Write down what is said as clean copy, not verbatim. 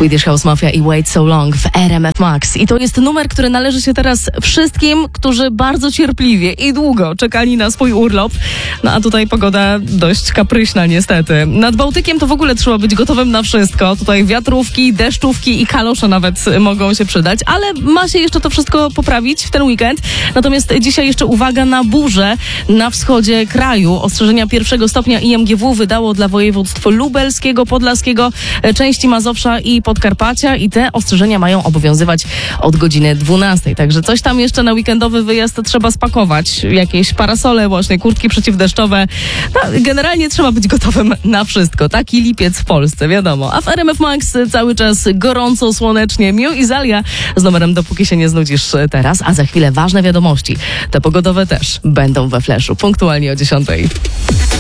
Swedish House Mafia i Wait So Long w RMF Max. I to jest numer, który należy się teraz wszystkim, którzy bardzo cierpliwie i długo czekali na swój urlop. No a tutaj pogoda dość kapryśna niestety. Nad Bałtykiem to w ogóle trzeba być gotowym na wszystko. Tutaj wiatrówki, deszczówki i kalosze nawet mogą się przydać, ale ma się jeszcze to wszystko poprawić w ten weekend. Natomiast dzisiaj jeszcze uwaga na burzę na wschodzie kraju. Ostrzeżenia 1 stopnia IMGW wydało dla województw lubelskiego, podlaskiego, części Mazowsza i Podkarpacia i te ostrzeżenia mają obowiązywać od godziny 12. Także coś tam jeszcze na weekendowy wyjazd trzeba spakować. Jakieś parasole, właśnie kurtki przeciwdeszczowe. No, generalnie trzeba być gotowym na wszystko. Taki lipiec w Polsce, wiadomo. A w RMF Max cały czas gorąco, słonecznie. Miu i Zalia z numerem Dopóki się nie znudzisz teraz. A za chwilę ważne wiadomości. Te pogodowe też będą we Flashu. Punktualnie o 10:00.